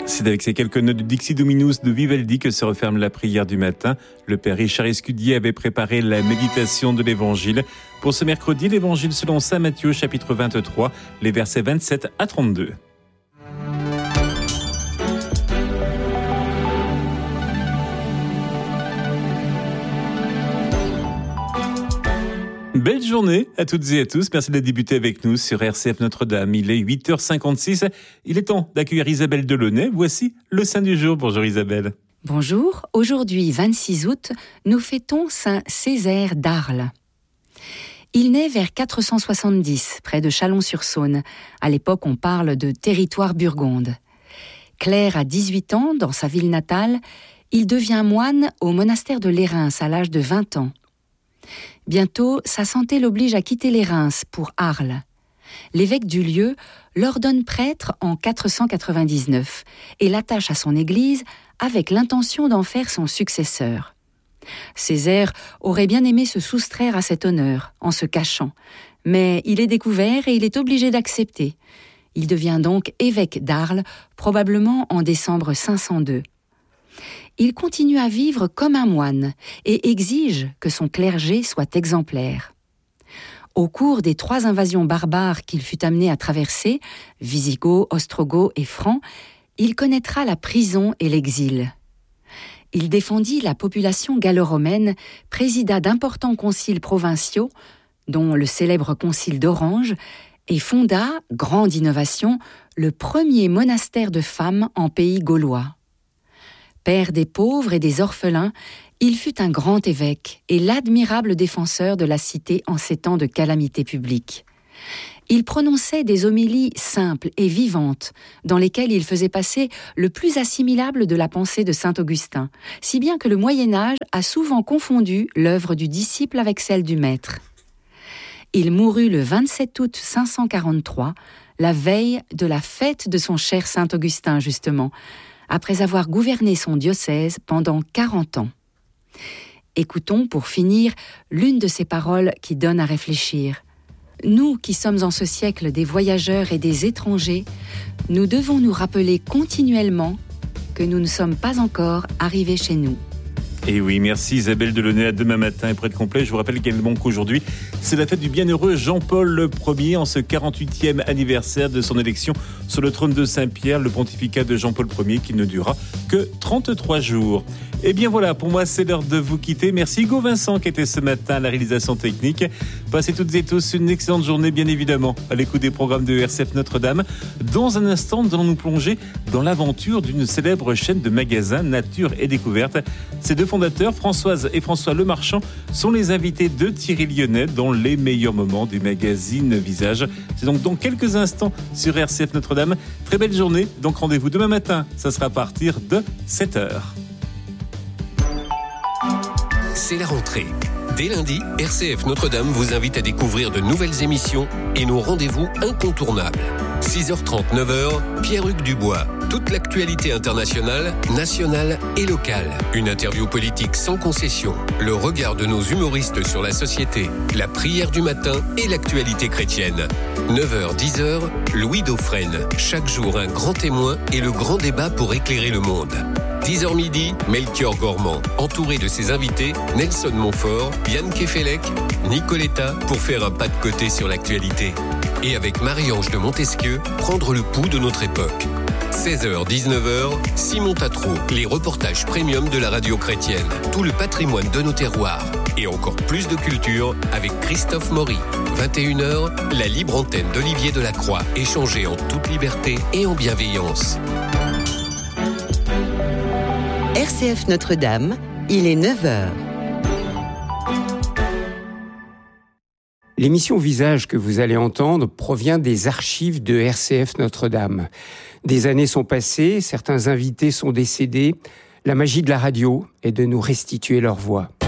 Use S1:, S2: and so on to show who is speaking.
S1: C'est avec ces quelques notes de Dixie Dominus de Vivaldi que se referme la prière du matin. Le père Richard Escudier avait préparé la méditation de l'Évangile. Pour ce mercredi, l'Évangile selon saint Matthieu, chapitre 23, les versets 27 à 32. Belle journée à toutes et à tous. Merci de débuter avec nous sur RCF Notre-Dame. Il est 8h56. Il est temps d'accueillir Isabelle Delaunay. Voici le saint du jour. Bonjour Isabelle.
S2: Bonjour. Aujourd'hui, 26 août, nous fêtons saint Césaire d'Arles. Il naît vers 470, près de Chalon-sur-Saône. À l'époque, on parle de territoire burgonde. Clerc à 18 ans, dans sa ville natale, il devient moine au monastère de Lérins à l'âge de 20 ans. Bientôt, sa santé l'oblige à quitter les Reims pour Arles. L'évêque du lieu l'ordonne prêtre en 499 et l'attache à son église avec l'intention d'en faire son successeur. Césaire aurait bien aimé se soustraire à cet honneur en se cachant, mais il est découvert et il est obligé d'accepter. Il devient donc évêque d'Arles, probablement en décembre 502. Il continue à vivre comme un moine et exige que son clergé soit exemplaire. Au cours des 3 invasions barbares qu'il fut amené à traverser, Wisigoths, Ostrogoths et Francs, il connaîtra la prison et l'exil. Il défendit la population gallo-romaine, présida d'importants conciles provinciaux, dont le célèbre concile d'Orange, et fonda, grande innovation, le premier monastère de femmes en pays gaulois. Père des pauvres et des orphelins, il fut un grand évêque et l'admirable défenseur de la cité en ces temps de calamité publique. Il prononçait des homélies simples et vivantes, dans lesquelles il faisait passer le plus assimilable de la pensée de saint Augustin, si bien que le Moyen-Âge a souvent confondu l'œuvre du disciple avec celle du maître. Il mourut le 27 août 543, la veille de la fête de son cher saint Augustin, justement, après avoir gouverné son diocèse pendant 40 ans. Écoutons, pour finir, l'une de ces paroles qui donne à réfléchir. Nous qui sommes en ce siècle des voyageurs et des étrangers, nous devons nous rappeler continuellement que nous ne sommes pas encore arrivés chez nous.
S1: Et oui, merci Isabelle Delaunay. À demain matin et pour être complet, je vous rappelle également qu'aujourd'hui, c'est la fête du bienheureux Jean-Paul Ier en ce 48e anniversaire de son élection sur le trône de Saint-Pierre, le pontificat de Jean-Paul Ier qui ne durera que 33 jours. Et bien voilà, pour moi, c'est l'heure de vous quitter. Merci Hugo Vincent qui était ce matin à la réalisation technique. Passez toutes et tous une excellente journée, bien évidemment, à l'écoute des programmes de RCF Notre-Dame. Dans un instant, nous allons nous plonger dans l'aventure d'une célèbre chaîne de magasins Nature et Découverte. Ces 2 fondateurs, Françoise et François Lemarchand, sont les invités de Thierry Lyonnais dans les meilleurs moments du magazine Visage. C'est donc dans quelques instants sur RCF Notre-Dame. Très belle journée, donc rendez-vous demain matin. Ça sera à partir de 7h.
S3: C'est la rentrée. Dès lundi, RCF Notre-Dame vous invite à découvrir de nouvelles émissions et nos rendez-vous incontournables. 6h30, 9h, Pierre-Hugues Dubois. Toute l'actualité internationale, nationale et locale. Une interview politique sans concession. Le regard de nos humoristes sur la société. La prière du matin et l'actualité chrétienne. 9h, 10h, Louis Dauphren. Chaque jour, un grand témoin et le grand débat pour éclairer le monde. 10h midi, Melchior Gormand, entouré de ses invités, Nelson Montfort, Yann Kefelec, Nicoletta, pour faire un pas de côté sur l'actualité. Et avec Marie-Ange de Montesquieu, prendre le pouls de notre époque. 16h, 19h, Simon Tatro, les reportages premium de la radio chrétienne. Tout le patrimoine de nos terroirs. Et encore plus de culture avec Christophe Maury. 21h, la libre antenne d'Olivier Delacroix, échangée en toute liberté et en bienveillance.
S4: RCF Notre-Dame, il est 9h.
S5: L'émission Visage que vous allez entendre provient des archives de RCF Notre-Dame. Des années sont passées, certains invités sont décédés. La magie de la radio est de nous restituer leur voix.